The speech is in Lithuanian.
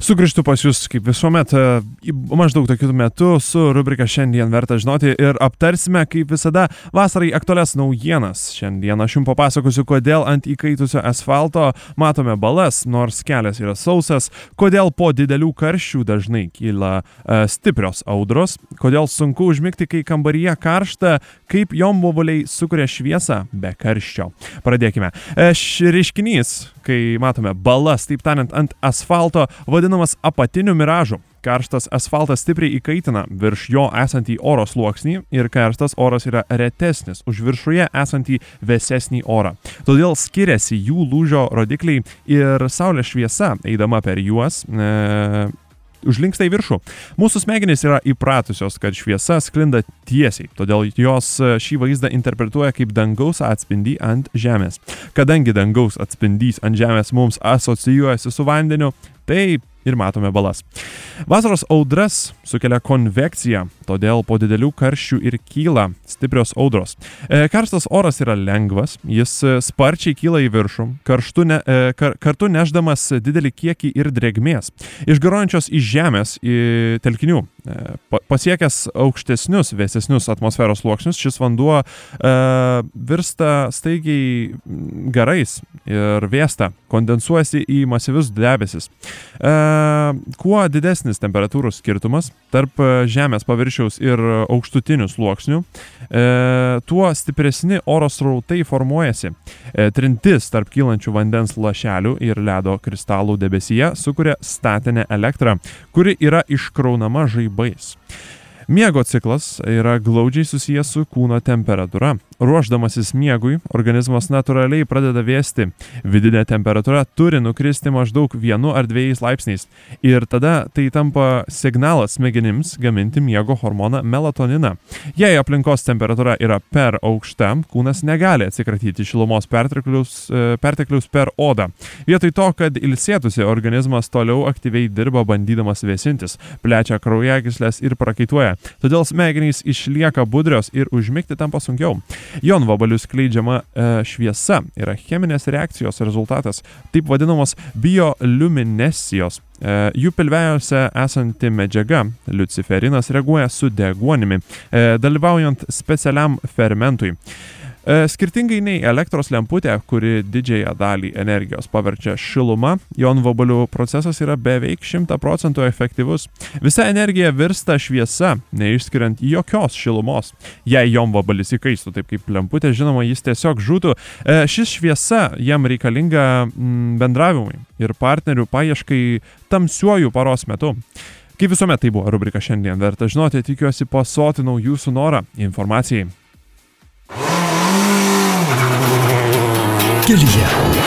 Sugrįžtu pas jūs kaip visuomet maždaug tokiu metu su rubrika Šiandien verta žinoti ir aptarsime kaip visada vasarai aktualias naujienas. Šiandien aš jums papasakosiu, kodėl ant įkaitusio asfalto matome balas, nors kelias yra sausas, kodėl po didelių karščių dažnai kyla stiprios audros, kodėl sunku užmigti, kai kambaryje karšta, kaip jonvabaliai sukuria šviesą be karščio. Pradėkime. Reiškinys, kai matome balas, taip tariant, ant asfalto, vadinamas apatiniu miražu. Karštas asfaltas stipriai įkaitina virš jo esantį oro sluoksnį ir karštas oras yra retesnis už viršuje esantį vėsesnį orą. Todėl skiriasi jų lūžio rodikliai ir saulės šviesa, eidama per juos, užlinksta į viršų. Mūsų smegenys yra įpratusios, kad šviesa sklinda tiesiai, todėl jos šį vaizdą interpretuoja kaip dangaus atspindį ant žemės. Kadangi dangaus atspindys ant žemės mums asocijuojasi su vandeniu, tai ir matome balas. Vasaros audras sukelia konvekciją, todėl po didelių karščių ir kyla stiprios audros. Karštas oras yra lengvas, jis sparčiai kyla į viršų, kartu nešdamas didelį kiekį ir drėgmės. Išgaruojančios iš žemės telkinių. Pasiekęs aukštesnius, vėsesnius atmosferos sluoksnius, šis vanduo virsta staigiai garais ir vėsta, kondensuojasi į masyvius debesis. Kuo didesnis temperatūrų skirtumas tarp žemės paviršiaus ir aukštutinių sluoksnių, tuo stipresni oro srautai formuojasi. Trintis tarp kylančių vandens lašelių ir ledo kristalų debesyje sukuria statinę elektrą, kuri yra iškraunama žaibais. Miego ciklas yra glaudžiai susijęs su kūno temperatūra. Ruošdamasis miegui, organizmas natūraliai pradeda vėsti. Vidinė temperatūra turi nukristi maždaug 1 ar 2 laipsniais. Ir tada tai tampa signalas smegenims gaminti miego hormoną melatoniną. Jei aplinkos temperatūra yra per aukšta, kūnas negali atsikratyti šilumos pertekliaus per odą. Vietoj to, kad ilsėtųsi, organizmas toliau aktyviai dirba bandydamas vėsintis, plečia kraujagyslės ir prakaituoja. Todėl smegenys išlieka budrios ir užmigti tampa sunkiau. Jonvabalių skleidžiama šviesa yra cheminės reakcijos rezultatas, taip vadinamos bioliuminescijos. Jų pilveliuose esanti medžiaga, liuciferinas, reaguoja su deguonimi, dalyvaujant specialiam fermentui. Skirtingai nei elektros lemputė, kuri didžiąją dalį energijos paverčia šiluma, jonvabalių procesas yra beveik 100% efektyvus. Visa energija virsta šviesa, neišskiriant jokios šilumos. Jei jonvabalis įkaistų taip kaip lemputė, žinoma, jis tiesiog žūtų. Šis šviesa jam reikalinga bendravimui ir partnerių paieškai tamsiuoju paros metu. Kaip visuomet, tai buvo rubrika Šiandien verta žinoti, tikiuosi pasotinau jūsų norą informacijai. Kelyje.